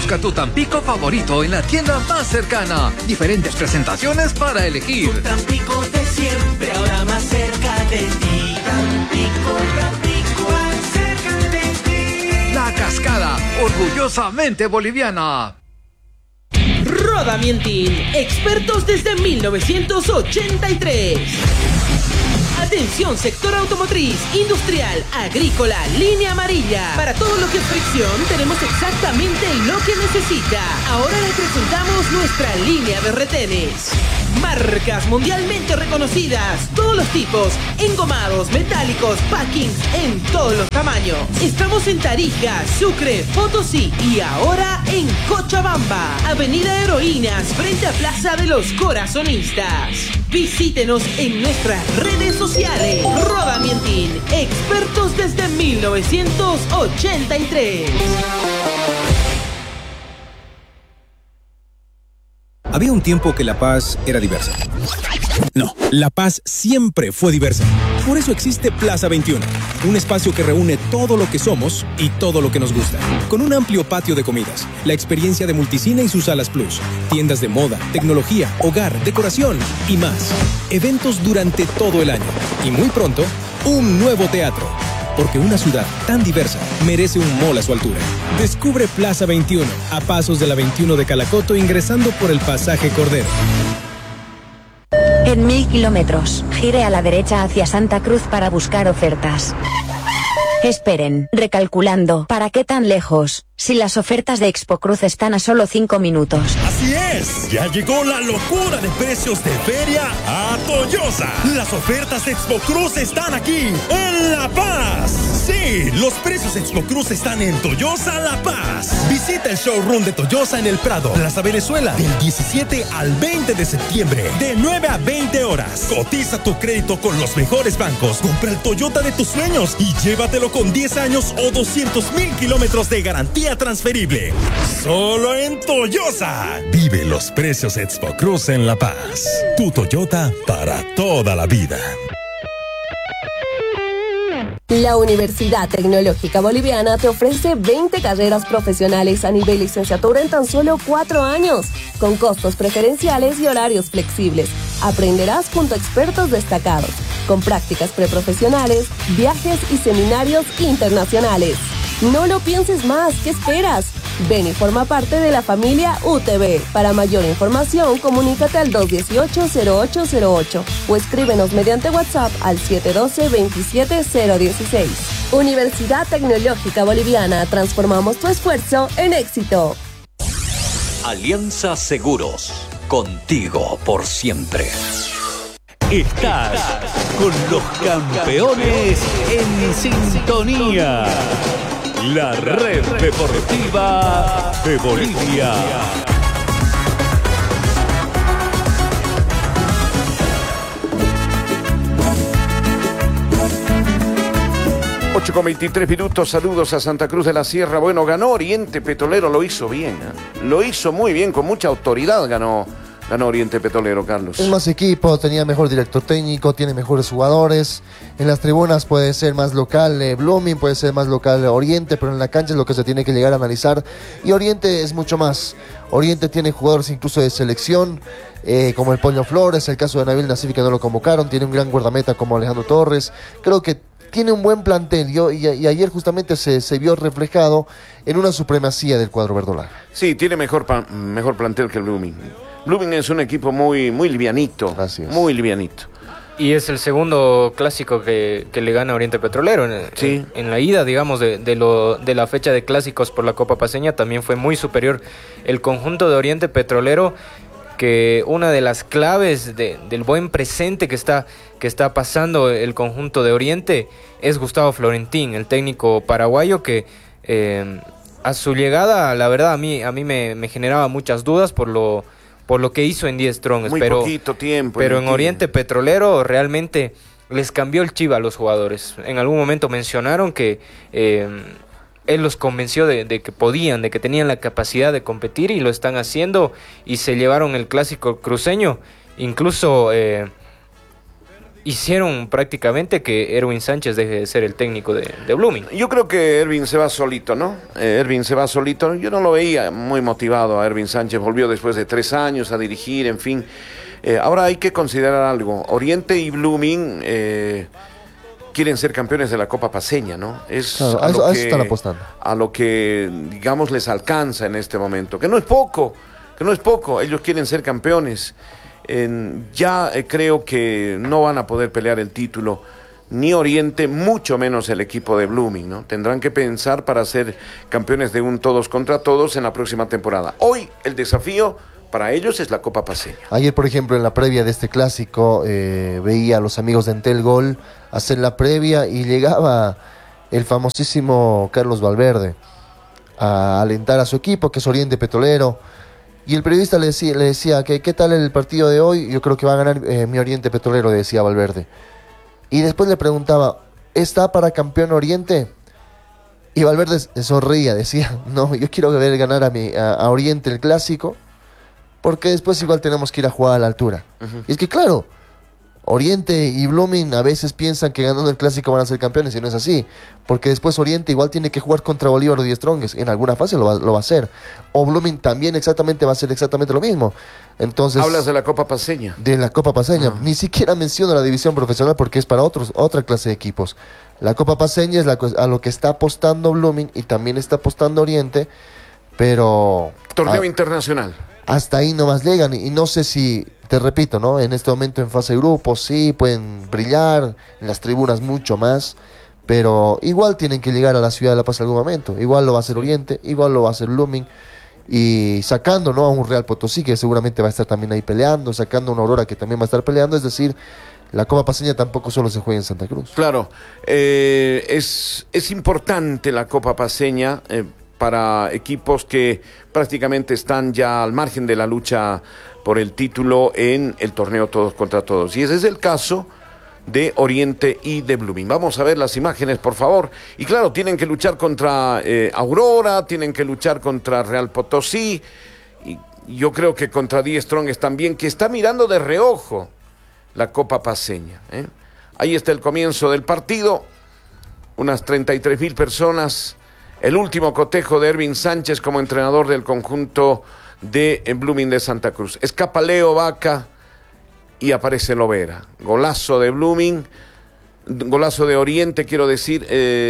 Busca tu Tampico favorito en la tienda más cercana. Diferentes presentaciones para elegir. Un Tampico de siempre, ahora más cerca de ti. Tampico, Tampico, más cerca de ti. La Cascada, orgullosamente boliviana. Rodamientin, expertos desde 1983. Atención, sector automotriz, industrial, agrícola, línea amarilla. Para todo lo que es fricción, tenemos exactamente lo que necesita. Ahora le presentamos nuestra línea de retenes. Marcas mundialmente reconocidas, todos los tipos, engomados, metálicos, packings en todos los tamaños. Estamos en Tarija, Sucre, Potosí y ahora en Cochabamba. Avenida Heroínas, frente a Plaza de los Corazonistas. Visítenos en nuestras redes sociales. Rodamientin, expertos desde 1983. Había un tiempo que La Paz era diversa. No, La Paz siempre fue diversa. Por eso existe Plaza 21, un espacio que reúne todo lo que somos y todo lo que nos gusta. Con un amplio patio de comidas, la experiencia de Multicine y sus salas Plus, tiendas de moda, tecnología, hogar, decoración y más. Eventos durante todo el año. Y muy pronto, un nuevo teatro. Porque una ciudad tan diversa merece un mall a su altura. Descubre Plaza 21, a pasos de la 21 de Calacoto, ingresando por el pasaje Cordero. En 1000 kilómetros, gire a la derecha hacia Santa Cruz para buscar ofertas. Esperen, recalculando, ¿para qué tan lejos? Si las ofertas de Expo Cruz están a solo 5 minutos. Así es, ya llegó la locura de precios de feria a Toyosa. Las ofertas de Expo Cruz están aquí, en La Paz. Sí, los precios Expo Cruz están en Toyosa La Paz. Visita el showroom de Toyosa en el Prado, Plaza Venezuela, del 17 al 20 de septiembre, de 9 a 20 horas. Cotiza tu crédito con los mejores bancos, compra el Toyota de tus sueños y llévatelo con 10 años o 200,000 kilómetros de garantía transferible. Solo en Toyosa. Vive los precios Expo Cruz en La Paz. Tu Toyota para toda la vida. La Universidad Tecnológica Boliviana te ofrece 20 carreras profesionales a nivel licenciatura en tan solo 4 años, con costos preferenciales y horarios flexibles. Aprenderás junto a expertos destacados, con prácticas preprofesionales, viajes y seminarios internacionales. No lo pienses más, ¿qué esperas? Ven y forma parte de la familia UTB. Para mayor información, comunícate al 218-0808 o escríbenos mediante WhatsApp al 712-27016. Universidad Tecnológica Boliviana, transformamos tu esfuerzo en éxito. Alianza Seguros, contigo por siempre. Estás con los campeones en sintonía. La red deportiva de Bolivia. Ocho con 23 minutos, saludos a Santa Cruz de la Sierra. Bueno, ganó Oriente Petrolero, lo hizo bien, lo hizo muy bien, con mucha autoridad ganó Oriente Petrolero, Carlos. Es más equipo, tenía mejor director técnico, tiene mejores jugadores. En las tribunas puede ser más local Blooming, puede ser más local Oriente, pero en la cancha es lo que se tiene que llegar a analizar. Y Oriente es mucho más. Oriente tiene jugadores incluso de selección, como el Pollo Flores, el caso de Nabil Nassif que no lo convocaron, tiene un gran guardameta como Alejandro Torres. Creo que tiene un buen plantel y ayer justamente se vio reflejado en una supremacía del cuadro verdolaga. Sí, tiene mejor plantel que el Blooming. Blooming es un equipo muy livianito, muy livianito. Y es el segundo clásico que le gana Oriente Petrolero. Sí. En la ida, digamos, de la fecha de clásicos por la Copa Paceña también fue muy superior el conjunto de Oriente Petrolero, que una de las claves del buen presente que está pasando el conjunto de Oriente es Gustavo Florentín, el técnico paraguayo que a su llegada, la verdad, a mí me generaba muchas dudas por lo que hizo en 10 Strong. Muy poquito tiempo. Pero en Oriente Petrolero realmente les cambió el chip a los jugadores. En algún momento mencionaron que él los convenció de que podían, de que tenían la capacidad de competir, y lo están haciendo, y se llevaron el clásico cruceño. Incluso hicieron prácticamente que Erwin Sánchez deje de ser el técnico de Blooming. Yo creo que Erwin se va solito, ¿no? Erwin se va solito. Yo no lo veía muy motivado a Erwin Sánchez. Volvió después de 3 años a dirigir, en fin. Ahora hay que considerar algo. Oriente y Blooming quieren ser campeones de la Copa Paceña, ¿no? Claro, a eso están apostando. A lo que, digamos, les alcanza en este momento. Que no es poco. Ellos quieren ser campeones. Creo que no van a poder pelear el título ni Oriente, mucho menos el equipo de Blooming, ¿no? Tendrán que pensar para ser campeones de un todos contra todos en la próxima temporada. Hoy el desafío para ellos es la Copa Paceña. Ayer, por ejemplo, en la previa de este clásico, veía a los amigos de Entel Gol hacer la previa y llegaba el famosísimo Carlos Valverde a alentar a su equipo, que es Oriente Petrolero. Y el periodista le decía que qué tal el partido de hoy. Yo creo que va a ganar mi Oriente Petrolero, decía Valverde. Y después le preguntaba, ¿está para campeón Oriente? Y Valverde sonreía, decía, no, yo quiero ver ganar a Oriente el clásico, porque después igual tenemos que ir a jugar a la altura. Y es que claro, Oriente y Blooming a veces piensan que ganando el clásico van a ser campeones, y no es así, porque después Oriente igual tiene que jugar contra Bolívar o Die Strongest, en alguna fase lo va a hacer, o Blooming también va a hacer exactamente lo mismo. Entonces, hablas de la Copa Paceña. De la Copa Paceña, ni siquiera menciono la división profesional porque es para otra clase de equipos. La Copa Paceña es a lo que está apostando Blooming y también está apostando Oriente, pero... Torneo internacional. Hasta ahí nomás llegan, y no sé si, te repito, ¿no? En este momento en fase de grupos sí pueden brillar, en las tribunas mucho más, pero igual tienen que llegar a la ciudad de La Paz en algún momento. Igual lo va a hacer Oriente, igual lo va a hacer Blooming, y sacando, ¿no?, a un Real Potosí que seguramente va a estar también ahí peleando, sacando a una Aurora que también va a estar peleando. Es decir, la Copa Paceña tampoco solo se juega en Santa Cruz. Claro, es importante la Copa Paceña para equipos que prácticamente están ya al margen de la lucha por el título en el torneo todos contra todos. Y ese es el caso de Oriente y de Blooming. Vamos a ver las imágenes, por favor. Y claro, tienen que luchar contra Aurora, tienen que luchar contra Real Potosí, y yo creo que contra Die Strongest también, que está mirando de reojo la Copa Paceña. Ahí está el comienzo del partido, unas 33,000 personas. El último cotejo de Erwin Sánchez como entrenador del conjunto de Blooming de Santa Cruz. Escapa Leo Vaca y aparece Lovera. Golazo de Blooming, golazo de Oriente, quiero decir.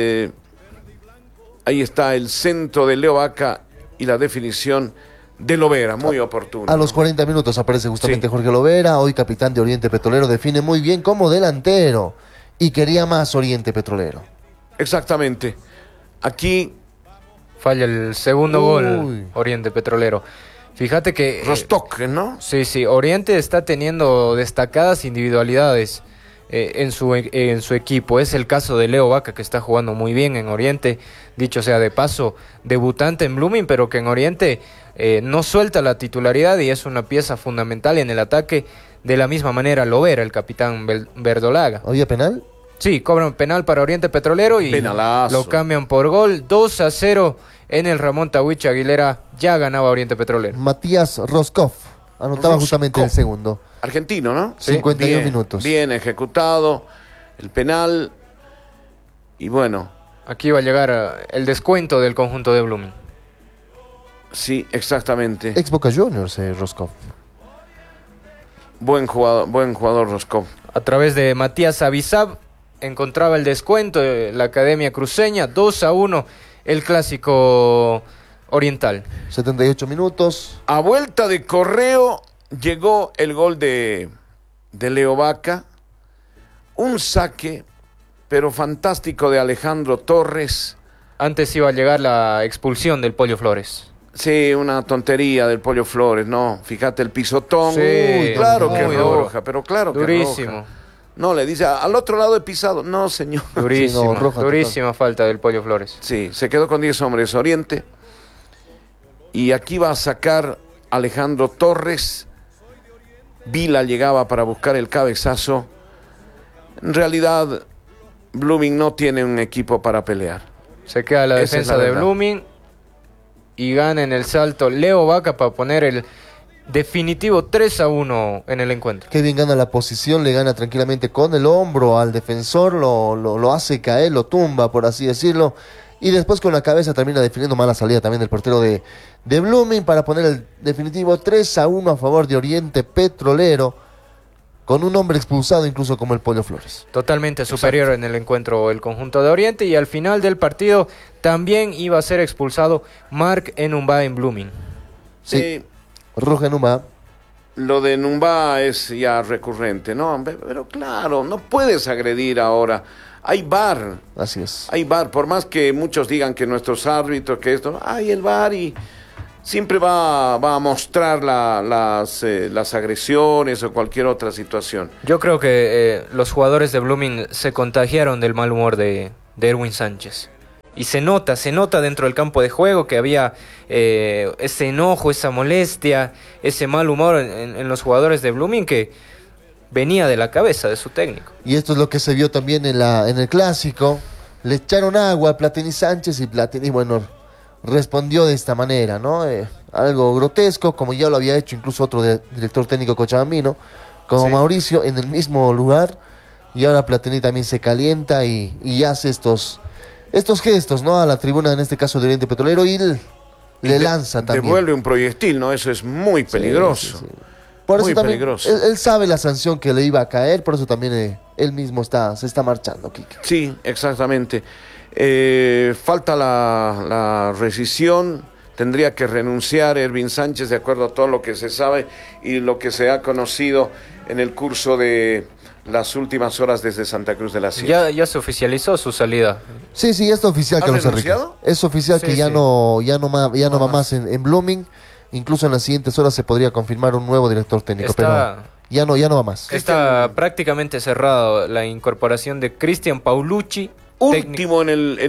Ahí está el centro de Leo Vaca y la definición de Lovera, muy oportuno. A los 40 minutos aparece justamente Jorge Lovera, hoy capitán de Oriente Petrolero, define muy bien como delantero y quería más Oriente Petrolero. Exactamente. Aquí falla el segundo gol Oriente Petrolero. Fíjate que... Rostock, ¿no? Sí, Oriente está teniendo destacadas individualidades en su equipo. Es el caso de Leo Vaca, que está jugando muy bien en Oriente. Dicho sea de paso, debutante en Blooming, pero que en Oriente no suelta la titularidad y es una pieza fundamental en el ataque. De la misma manera Lovera, el capitán Verdolaga. ¿Había penal? Sí, cobran penal para Oriente Petrolero y penalazo. Lo cambian por gol. 2-0 en el Ramón Tawich Aguilera. Ya ganaba Oriente Petrolero. Matías Roscoff anotaba justamente el segundo. Argentino, ¿no? 51 minutos. Bien ejecutado el penal. Y bueno, aquí va a llegar el descuento del conjunto de Blooming. Sí, exactamente. Ex Boca Juniors, Roscoff. Buen jugador Roscoff. A través de Matías Avizab encontraba el descuento de la Academia Cruceña. 2-1 el clásico oriental. 78 minutos. A vuelta de correo llegó el gol de Leo Vaca. Un saque, pero fantástico, de Alejandro Torres. Antes iba a llegar la expulsión del Pollo Flores. Sí, una tontería del Pollo Flores, ¿no? Fíjate el pisotón. Sí, claro que duro. roja, pero claro que durísimo. roja. No, le dice, al otro lado he pisado. No, señor. Durísima, sí, no, roja, durísima total. falta del Pollo Flores. Sí, se quedó con 10 hombres Oriente. Y aquí va a sacar Alejandro Torres. Vila llegaba para buscar el cabezazo. En realidad, Blooming no tiene un equipo para pelear. Se queda la defensa de Blooming y gana en el salto Leo Vaca para poner definitivo 3-1 en el encuentro. Qué bien gana la posición, le gana tranquilamente con el hombro al defensor, lo hace caer, lo tumba, por así decirlo. Y después con la cabeza termina definiendo mala salida también del portero de Blooming para poner el definitivo 3-1 a favor de Oriente Petrolero, con un hombre expulsado incluso como el Pollo Flores. Totalmente superior en el encuentro el conjunto de Oriente, y al final del partido también iba a ser expulsado Mark Enumba en Blooming. Sí, Roja Enumba. Lo de Enumba es ya recurrente, ¿no? Pero claro, no puedes agredir ahora. Hay VAR. Así es. Hay VAR, por más que muchos digan que nuestros árbitros, que esto, hay el VAR y siempre va a mostrar las agresiones o cualquier otra situación. Yo creo que los jugadores de Blooming se contagiaron del mal humor de Erwin Sánchez. Y se nota dentro del campo de juego que había ese enojo, esa molestia, ese mal humor en los jugadores de Blooming que venía de la cabeza de su técnico. Y esto es lo que se vio también en el clásico. Le echaron agua a Platini Sánchez y Platini, bueno, respondió de esta manera, ¿no? Algo grotesco, como ya lo había hecho incluso otro director técnico cochabambino, como Mauricio, en el mismo lugar. Y ahora Platini también se calienta y hace estos gestos, ¿no? A la tribuna, en este caso de Oriente Petrolero, y le lanza también. Devuelve un proyectil, ¿no? Eso es muy peligroso. Sí. Por eso muy también peligroso. Él sabe la sanción que le iba a caer, por eso también él mismo se está marchando, Quique. Sí, exactamente. Falta la rescisión. Tendría que renunciar Erwin Sánchez de acuerdo a todo lo que se sabe y lo que se ha conocido en el curso de las últimas horas desde Santa Cruz de la Sierra. Ya se oficializó su salida. Sí, es oficial, Carlos Enrique. Es oficial que ya no va más en Blooming. Incluso en las siguientes horas se podría confirmar un nuevo director técnico, pero ya no va más. Está prácticamente cerrado la incorporación de Cristian Paulucci, último en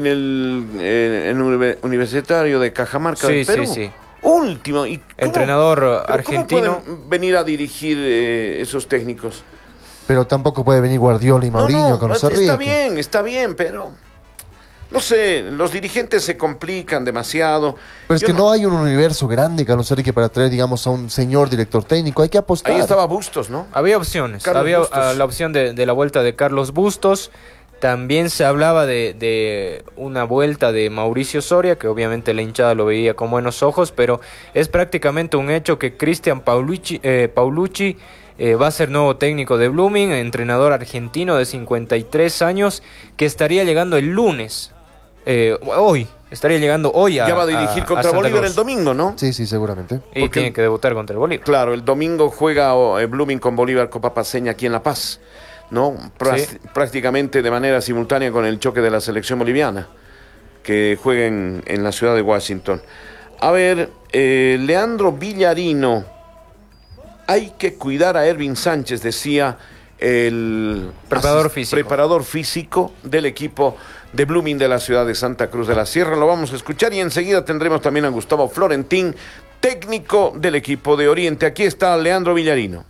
el Universitario de Cajamarca del Perú. Sí. Último. ¿Y entrenador argentino. ¿Cómo pueden venir a dirigir esos técnicos? Pero tampoco puede venir Guardiola y Mourinho con los Está bien, pero no sé, los dirigentes se complican demasiado. Pero es que no hay un universo grande, Carlos Enrique, para traer, digamos, a un señor director técnico. Hay que apostar. Ahí estaba Bustos, ¿no? Había opciones. Había la opción de la vuelta de Carlos Bustos. También se hablaba de una vuelta de Mauricio Soria, que obviamente la hinchada lo veía con buenos ojos, pero es prácticamente un hecho que Cristian Paulucci va a ser nuevo técnico de Blooming, entrenador argentino de 53 años, que estaría llegando el lunes. Estaría llegando hoy ya va a dirigir contra Bolívar el domingo, ¿no? Sí, seguramente. Y tiene que debutar contra el Bolívar. Claro, el domingo juega Blooming con Bolívar Copa Paceña aquí en La Paz, ¿no? Prácticamente de manera simultánea con el choque de la selección boliviana, que juega en la ciudad de Washington. A ver, Leandro Villarino, hay que cuidar a Erwin Sánchez, decía el preparador físico del equipo de Blooming de la ciudad de Santa Cruz de la Sierra. Lo vamos a escuchar y enseguida tendremos también a Gustavo Florentín, técnico del equipo de Oriente. Aquí está Leandro Villarino.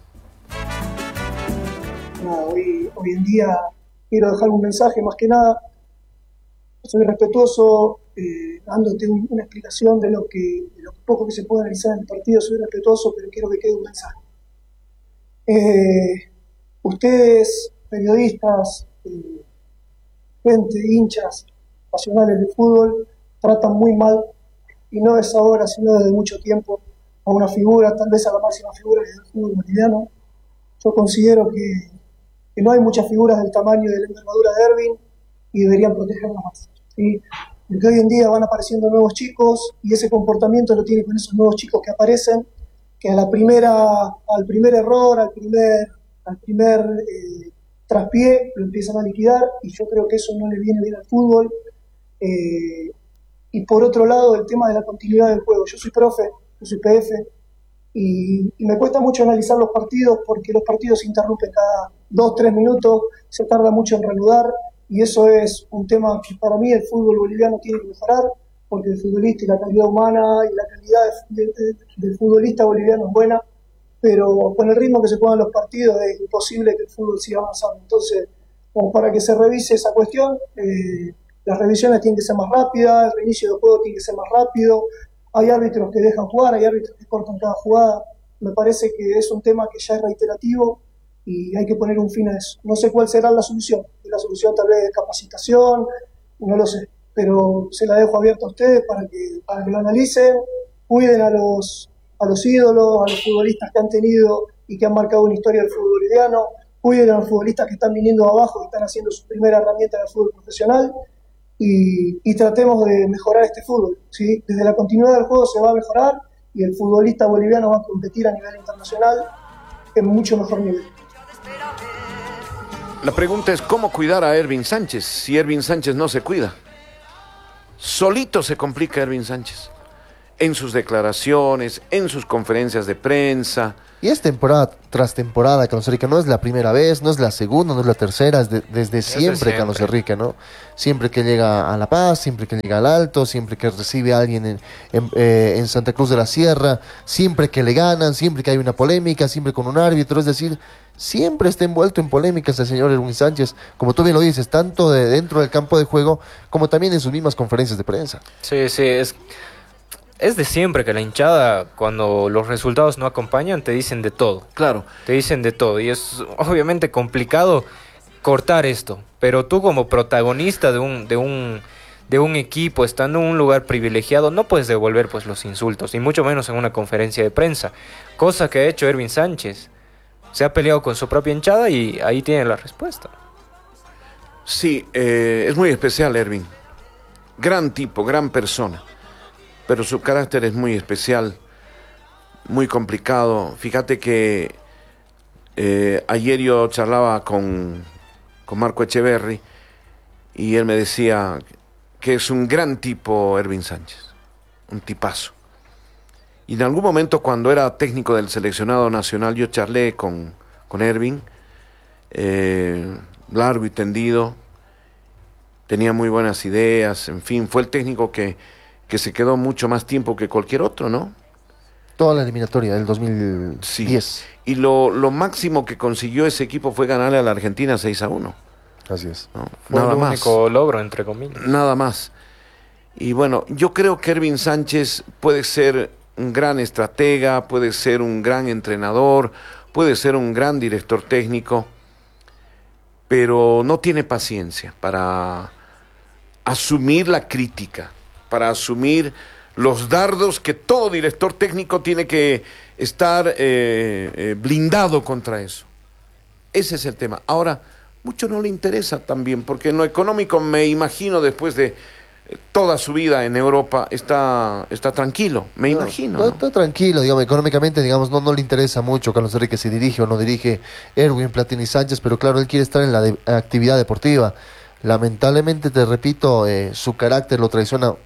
Hoy en día quiero dejar un mensaje, más que nada soy respetuoso, dándote una explicación de lo poco que se puede analizar en el partido. Soy respetuoso, pero quiero que quede un mensaje. Ustedes, periodistas, gente, hinchas, pasionales del fútbol, tratan muy mal, y no es ahora, sino desde mucho tiempo, a una figura, tal vez a la máxima figura del fútbol boliviano. Yo considero que no hay muchas figuras del tamaño y de la envergadura de Erwin, y deberían protegerla más, ¿sí? Porque hoy en día van apareciendo nuevos chicos, y ese comportamiento lo tiene con esos nuevos chicos que aparecen, que al primer error, al primer traspié, lo empiezan a liquidar, y yo creo que eso no le viene bien al fútbol. Y por otro lado, el tema de la continuidad del juego. Yo soy profe, yo soy PF, y me cuesta mucho analizar los partidos, porque los partidos se interrumpen cada 2-3 minutos, se tarda mucho en reanudar, y eso es un tema que para mí el fútbol boliviano tiene que mejorar, porque el futbolista y la calidad humana y la calidad del futbolista boliviano es buena, pero con el ritmo que se juegan los partidos es imposible que el fútbol siga avanzando. Entonces, como para que se revise esa cuestión, las revisiones tienen que ser más rápidas, el reinicio del juego tiene que ser más rápido, hay árbitros que dejan jugar, hay árbitros que cortan cada jugada. me parece que es un tema que ya es reiterativo y hay que poner un fin a eso. No sé cuál será la solución. La solución tal vez de capacitación, no lo sé, pero se la dejo abierta a ustedes para que lo analicen, cuiden a los ídolos, a los futbolistas que han tenido y que han marcado una historia del fútbol boliviano, cuiden a los futbolistas que están viniendo abajo y están haciendo su primera herramienta del fútbol profesional y tratemos de mejorar este fútbol, ¿sí? Desde la continuidad del juego se va a mejorar y el futbolista boliviano va a competir a nivel internacional en mucho mejor nivel. La pregunta es cómo cuidar a Ervin Sánchez si Ervin Sánchez no se cuida. Solito se complica Ervin Sánchez en sus declaraciones, en sus conferencias de prensa. Y es temporada tras temporada, Carlos Enrique, no es la primera vez, no es la segunda, no es la tercera, es desde siempre, Carlos Enrique, ¿no? Siempre que llega a La Paz, siempre que llega al Alto, siempre que recibe a alguien en Santa Cruz de la Sierra, siempre que le ganan, siempre que hay una polémica, siempre con un árbitro, es decir, siempre está envuelto en polémicas el señor Erwin Sánchez, como tú bien lo dices, tanto dentro del campo de juego, como también en sus mismas conferencias de prensa. Sí, es de siempre que la hinchada, cuando los resultados no acompañan, te dicen de todo. Claro. Te dicen de todo. Y es obviamente complicado cortar esto. Pero tú como protagonista de un equipo, estando en un lugar privilegiado, no puedes devolver pues los insultos. Y mucho menos en una conferencia de prensa. Cosa que ha hecho Ervin Sánchez. Se ha peleado con su propia hinchada y ahí tiene la respuesta. Sí, es muy especial Ervin. Gran tipo, gran persona. Pero su carácter es muy especial, muy complicado. Fíjate que ayer yo charlaba con Marco Echeverri y él me decía que es un gran tipo Ervin Sánchez, un tipazo. Y en algún momento cuando era técnico del seleccionado nacional yo charlé con Ervin, largo y tendido, tenía muy buenas ideas, en fin, fue el técnico que se quedó mucho más tiempo que cualquier otro, ¿no? Toda la eliminatoria del 2010. Sí. Y lo máximo que consiguió ese equipo fue ganarle a la Argentina 6-1. Así es. ¿No? Fue Nada el más. único logro, entre comillas. Nada más. Y bueno, yo creo que Ervin Sánchez puede ser un gran estratega, puede ser un gran entrenador, puede ser un gran director técnico, pero no tiene paciencia para asumir la crítica, para asumir los dardos que todo director técnico tiene que estar blindado contra eso. Ese es el tema. Ahora, mucho no le interesa también, porque en lo económico me imagino después de toda su vida en Europa está tranquilo, me imagino. ¿No? Está tranquilo, digamos, económicamente, digamos, no le interesa mucho Carlos Enrique si dirige o no dirige Erwin Platini Sánchez, pero claro, él quiere estar en la actividad deportiva. Lamentablemente, te repito, su carácter lo traiciona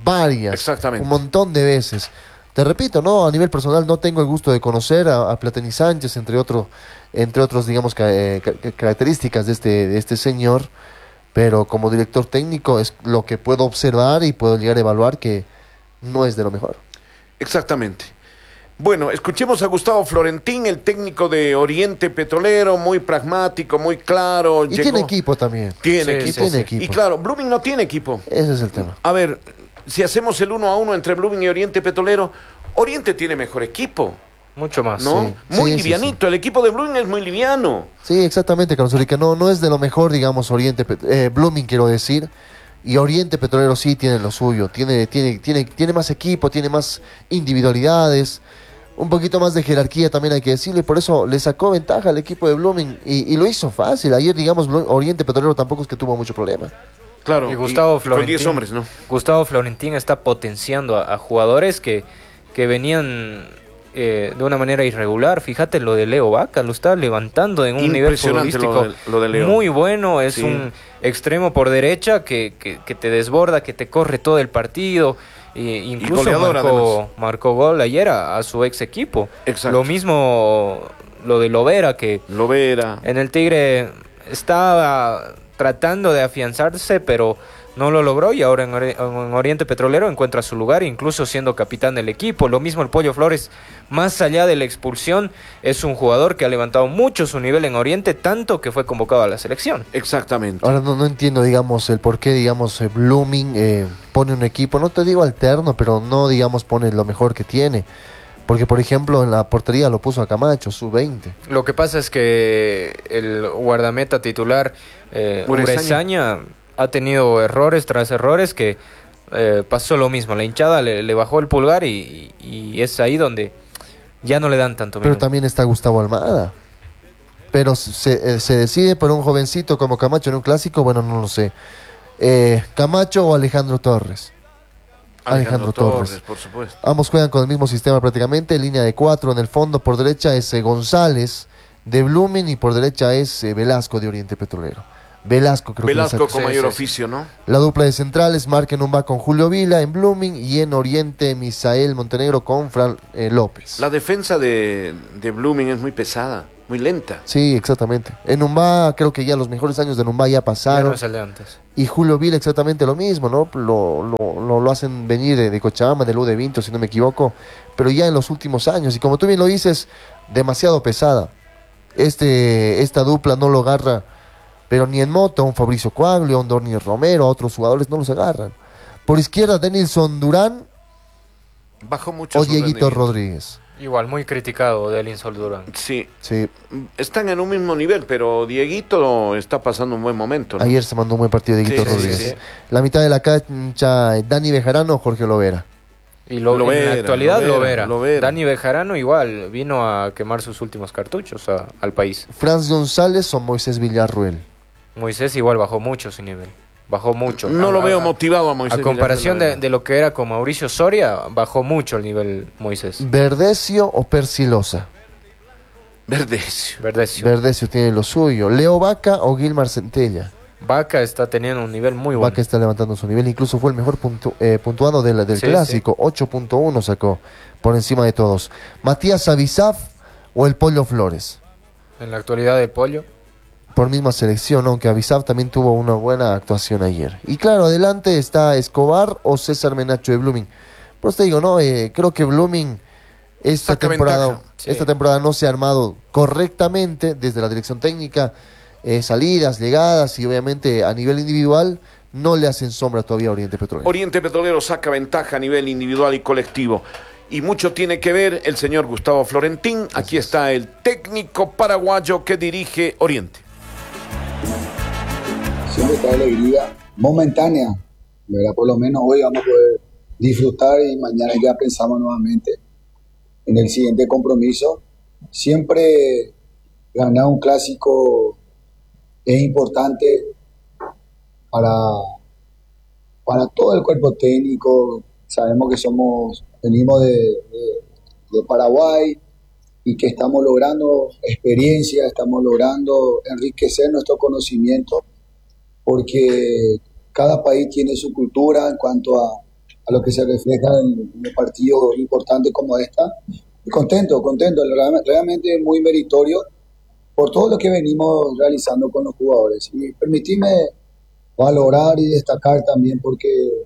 un montón de veces. Te repito, no, a nivel personal no tengo el gusto de conocer a Platini Sánchez, entre otros, digamos, características de este señor, pero como director técnico es lo que puedo observar y puedo llegar a evaluar que no es de lo mejor. Exactamente. Bueno, escuchemos a Gustavo Florentín, el técnico de Oriente Petrolero, muy pragmático, muy claro. Y tiene equipo también. Tiene equipo. Y claro, Blooming no tiene equipo. Ese es el tema. A ver, si hacemos el 1-1 entre Blooming y Oriente Petrolero, Oriente tiene mejor equipo. Mucho más. ¿No? Sí, muy livianito. Sí. El equipo de Blooming es muy liviano. Sí, exactamente, Carlos Enrique. No es de lo mejor, digamos, Blooming, quiero decir. Y Oriente Petrolero sí tiene lo suyo. Tiene más equipo, tiene más individualidades. Un poquito más de jerarquía también hay que decirlo, y por eso le sacó ventaja al equipo de Blooming y lo hizo fácil. Ayer, digamos, Oriente Petrolero tampoco es que tuvo mucho problema. Claro, y Gustavo Florentín, con 10 hombres, ¿no? Gustavo Florentín está potenciando a jugadores que venían de una manera irregular. Fíjate lo de Leo Vaca, lo está levantando en un nivel futbolístico lo de Leo. Muy bueno. Es un extremo por derecha que te desborda, que te corre todo el partido. Incluso marcó gol ayer a su ex equipo. Exacto. Lo mismo lo de Lovera, que en el Tigre estaba tratando de afianzarse, pero no lo logró, y ahora en Oriente Petrolero encuentra su lugar, incluso siendo capitán del equipo. Lo mismo el Pollo Flores, más allá de la expulsión, es un jugador que ha levantado mucho su nivel en Oriente, tanto que fue convocado a la selección. Exactamente. Ahora no entiendo, digamos, el por qué, digamos, Blooming pone un equipo, no te digo alterno, pero no, digamos, pone lo mejor que tiene. Porque, por ejemplo, en la portería lo puso a Camacho, sub-20. Lo que pasa es que el guardameta titular, Urezaña, ha tenido errores tras errores que pasó lo mismo. La hinchada le bajó el pulgar y es ahí donde ya no le dan tanto Pero minuto. también está Gustavo Almada. Pero se decide por un jovencito como Camacho en un clásico, bueno, no lo sé. Camacho o Alejandro Torres. Alejandro Torres, por supuesto. Ambos juegan con el mismo sistema prácticamente, línea de 4 en el fondo, por derecha es González de Blooming y por derecha es Velasco de Oriente Petrolero. Velasco con mayor oficio, ¿no? La dupla de centrales, Markenum va con Julio Vila en Blooming y en Oriente Misael Montenegro con Fran López. La defensa de Blooming es muy pesada, muy lenta. Sí, exactamente. En Numbá, creo que ya los mejores años de Numbá ya pasaron. Ya no es el de antes. Y Julio Vila exactamente lo mismo, ¿no? Lo hacen venir de Cochabamba, del U de Vinto, si no me equivoco, pero ya en los últimos años. Y como tú bien lo dices, demasiado pesada. Esta dupla no lo agarra, pero ni en moto, un Fabricio Coaglio, un Dorni Romero, a otros jugadores no los agarran. Por izquierda, Denilson Durán Bajó mucho o su Dieguito rendimiento. Rodríguez. Igual, muy criticado de Linson Durán. Sí. Sí. Están en un mismo nivel, pero Dieguito está pasando un buen momento, ¿no? Ayer se mandó un buen partido de Dieguito Rodríguez. Sí. La mitad de la cancha, Dani Bejarano o Jorge Lovera. Y en la actualidad Lovera. Dani Bejarano igual vino a quemar sus últimos cartuchos al país. Franz González o Moisés Villarruel. Moisés igual bajó mucho su nivel. Bajó mucho. No lo veo motivado a Moisés. A comparación de lo que era con Mauricio Soria, bajó mucho el nivel Moisés. Verdecio o Persilosa. Verdecio. Verdecio tiene lo suyo. Leo Vaca o Gilmar Centella. Vaca está teniendo un nivel muy bueno. Vaca está levantando su nivel, incluso fue el mejor puntuado del clásico. 8.1 sacó por encima de todos. Matías Avizaf o el Pollo Flores. En la actualidad el Pollo. Por misma selección, aunque Avizaf también tuvo una buena actuación ayer. Y claro, adelante está Escobar o César Menacho de Blooming. Por eso te digo, ¿no? Creo que Blooming esta temporada no se ha armado correctamente desde la dirección técnica. Salidas, llegadas y obviamente a nivel individual no le hacen sombra todavía a Oriente Petrolero. Oriente Petrolero saca ventaja a nivel individual y colectivo. Y mucho tiene que ver el señor Gustavo Florentín. Aquí está el técnico paraguayo que dirige Oriente. Siempre trae alegría momentánea, ¿verdad? Por lo menos hoy vamos a poder disfrutar y mañana ya pensamos nuevamente en el siguiente compromiso. Siempre ganar un clásico es importante para todo el cuerpo técnico. Sabemos que venimos de Paraguay y que estamos logrando experiencia, estamos logrando enriquecer nuestro conocimiento, porque cada país tiene su cultura en cuanto a lo que se refleja en un partido importante como esta. Y contento, realmente muy meritorio por todo lo que venimos realizando con los jugadores. Y permitidme valorar y destacar también, porque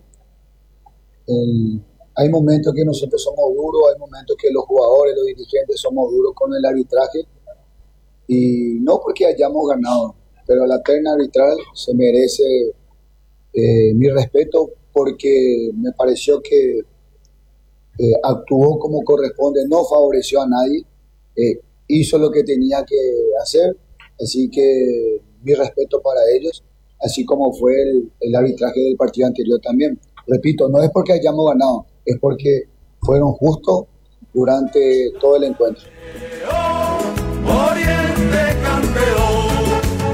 hay momentos que nosotros somos duros, hay momentos que los jugadores, los dirigentes somos duros con el arbitraje, y no porque hayamos ganado, pero la terna arbitral se merece mi respeto, porque me pareció que actuó como corresponde, no favoreció a nadie, hizo lo que tenía que hacer, así que mi respeto para ellos, así como fue el arbitraje del partido anterior también. Repito, no es porque hayamos ganado, es porque fueron justos durante todo el encuentro. Oriente campeón.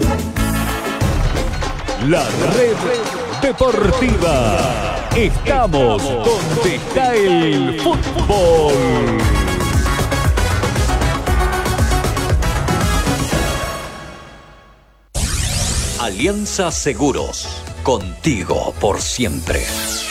La red deportiva. Estamos donde está el fútbol. Alianza Seguros. Contigo por siempre.